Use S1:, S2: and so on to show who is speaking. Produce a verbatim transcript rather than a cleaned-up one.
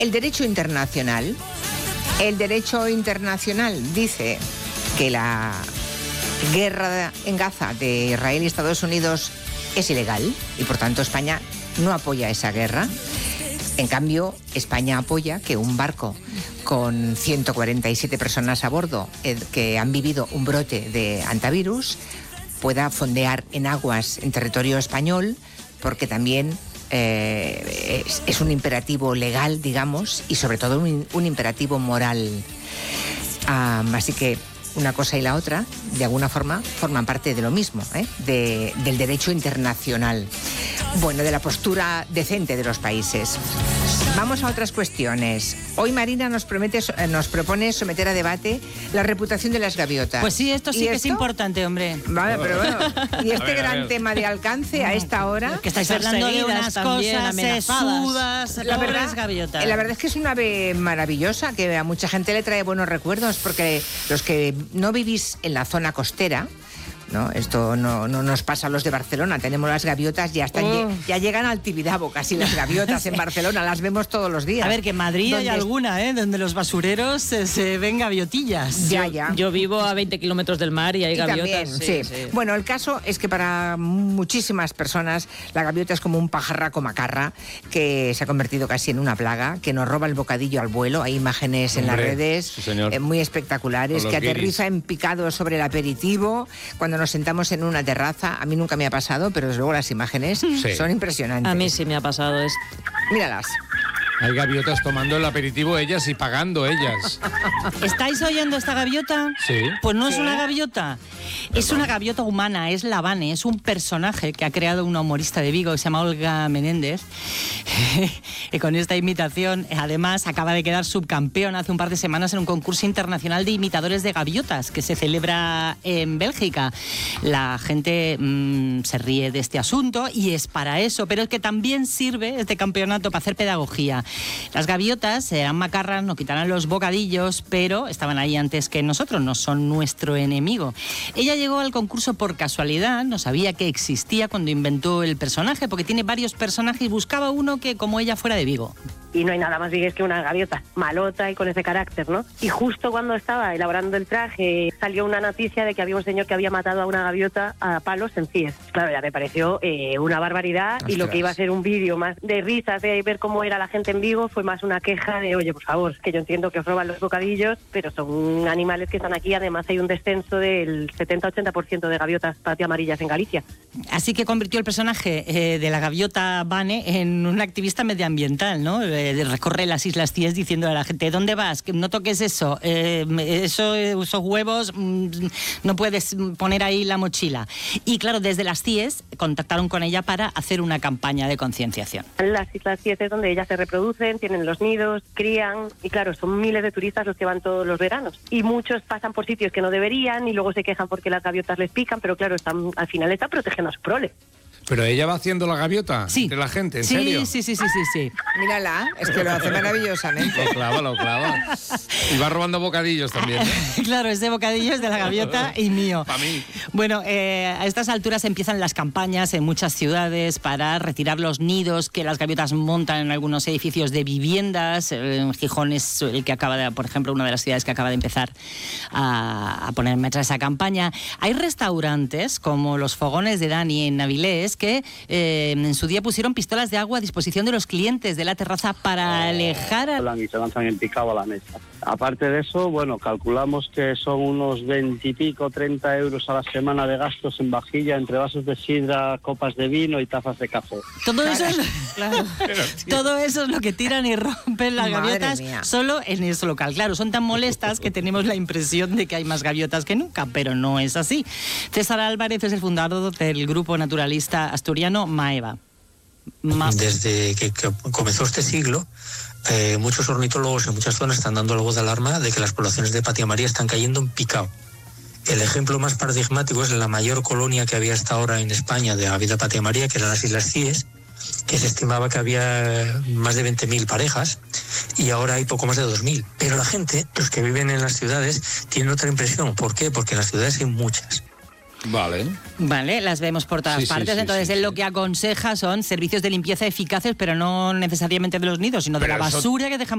S1: el derecho internacional. El derecho internacional dice que la guerra en Gaza de Israel y Estados Unidos es ilegal y por tanto España no apoya esa guerra. En cambio, España apoya que un barco con ciento cuarenta y siete personas a bordo eh, que han vivido un brote de antivirus pueda fondear en aguas en territorio español, porque también eh, es, es un imperativo legal, digamos, y sobre todo un, un imperativo moral. Um, así que una cosa y la otra, de alguna forma, forman parte de lo mismo, ¿eh? de, del derecho internacional. Bueno, de la postura decente de los países. Vamos a otras cuestiones. Hoy Marina nos promete, nos propone someter a debate la reputación de las gaviotas.
S2: Pues sí, esto sí que es importante, hombre.
S1: Vale, pero bueno. Y este ver, gran tema de alcance a esta hora.
S2: Que estáis hablando de unas cosas sesudas,
S1: la verdad,
S2: gaviotas.
S1: La verdad es que es una ave maravillosa que a mucha gente le trae buenos recuerdos, porque los que no vivís en la zona costera, ¿no? Esto no, no nos pasa a los de Barcelona. Tenemos las gaviotas, ya están, oh. ya llegan al Tibidabo casi las gaviotas en Barcelona, las vemos todos los días.
S2: A ver, que en Madrid hay alguna, ¿eh? Donde los basureros se, se ven gaviotillas.
S1: Ya,
S3: yo,
S1: ya.
S3: Yo vivo a veinte kilómetros del mar y hay
S1: y
S3: gaviotas.
S1: También, sí, sí. Sí. Bueno, el caso es que para muchísimas personas la gaviota es como un pajarraco macarra que se ha convertido casi en una plaga, que nos roba el bocadillo al vuelo. Hay imágenes en Hombre, las redes
S4: sí, eh,
S1: muy espectaculares, que aterriza guiris. en picado sobre el aperitivo cuando nos sentamos en una terraza. A mí nunca me ha pasado, pero desde luego las imágenes sí. son impresionantes.
S3: A mí sí me ha pasado esto.
S1: Míralas.
S4: Hay gaviotas tomando el aperitivo ellas y pagando ellas.
S2: ¿Estáis oyendo esta gaviota?
S4: Sí.
S2: Pues no
S1: ¿Sí?
S2: es una gaviota. Es una gaviota humana, es la Vane, es un personaje que ha creado una humorista de Vigo que se llama Olga Menéndez. Y con esta imitación, además, acaba de quedar subcampeón hace un par de semanas en un concurso internacional de imitadores de gaviotas que se celebra en Bélgica. La gente mmm, se ríe de este asunto y es para eso, pero es que también sirve este campeonato para hacer pedagogía. Las gaviotas serán macarras, nos quitarán los bocadillos, pero estaban ahí antes que nosotros, no son nuestro enemigo. Ella llegó al concurso por casualidad, no sabía que existía cuando inventó el personaje, porque tiene varios personajes y buscaba uno que como ella fuera de Vigo.
S5: Y no hay nada más vigués que una gaviota, malota y con ese carácter, ¿no? Y justo cuando estaba elaborando el traje, salió una noticia de que había un señor que había matado a una gaviota a palos en Cies. Claro, ya me pareció eh, una barbaridad. Ostras. Y lo que iba a ser un vídeo más de risas, de ver cómo era la gente en Vigo, fue más una queja de, oye, por favor, que yo entiendo que os roban los bocadillos, pero son animales que están aquí. Además hay un descenso del setenta a ochenta por ciento de gaviotas patiamarillas en Galicia.
S2: Así que convirtió el personaje eh, de la gaviota Vane en un activista medioambiental, ¿no? Eh, recorre las Islas Cies diciendo a la gente, ¿dónde vas? Que no toques eso, eh, eso, esos huevos, mmm, no puedes poner ahí la mochila. Y claro, desde las Cies contactaron con ella para hacer una campaña de concienciación.
S5: Las Islas Cies es donde ellas se reproducen, tienen los nidos, crían, y claro, son miles de turistas los que van todos los veranos. Y muchos pasan por sitios que no deberían y luego se quejan porque las gaviotas les pican, pero claro, están, al final están protegiendo a su prole.
S4: ¿Pero ella va haciendo la gaviota
S2: sí.
S4: entre la gente? ¿En
S2: sí,
S4: serio?
S2: Sí, sí, sí, sí, sí.
S1: Mírala, es que lo hace maravillosamente.
S4: Lo clava, lo clava. Y va robando bocadillos también, ¿eh?
S2: Claro, ese bocadillo es de la gaviota y mío.
S4: Para mí.
S2: Bueno, eh, a estas alturas empiezan las campañas en muchas ciudades para retirar los nidos que las gaviotas montan en algunos edificios de viviendas. En Gijón es el que acaba de, por ejemplo, una de las ciudades que acaba de empezar a, a poner en marcha esa campaña. Hay restaurantes como los Fogones de Dani en Avilés que eh, en su día pusieron pistolas de agua a disposición de los clientes de la terraza para alejar a...
S6: Y se lanzan en picado a la mesa. Aparte de eso, bueno, calculamos que son unos veintipico, treinta euros a la semana de gastos en vajilla, entre vasos de sidra, copas de vino y tazas de café.
S2: Todo eso es, claro, todo eso es lo que tiran y rompen las Madre gaviotas mía. Solo en ese local. Claro, son tan molestas que tenemos la impresión de que hay más gaviotas que nunca, pero no es así. César Álvarez es el fundador del grupo naturalista asturiano Maeva. Ma-
S7: Desde que, que comenzó este siglo, eh, muchos ornitólogos en muchas zonas están dando la voz de alarma de que las poblaciones de patiamaría están cayendo en picado. El ejemplo más paradigmático es la mayor colonia que había hasta ahora en España de aviar patiamaría, que eran las Islas Cies, que se estimaba que había más de veinte mil parejas y ahora hay poco más de dos mil. Pero la gente, los que viven en las ciudades, tienen otra impresión. ¿Por qué? Porque en las ciudades hay muchas.
S4: Vale.
S2: Vale, las vemos por todas
S4: sí,
S2: partes.
S4: Sí,
S2: Entonces,
S4: sí,
S2: él
S4: sí.
S2: lo que aconseja son servicios de limpieza eficaces, pero no necesariamente de los nidos, sino pero de la basura eso... que dejamos